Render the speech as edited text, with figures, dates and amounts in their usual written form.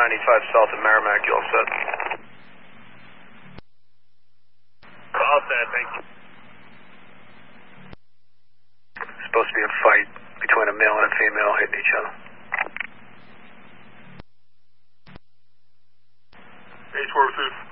95 south of Merrimack, you all set? All set, thank you. Supposed to be a fight between a male and a female hitting each other. H4 receive.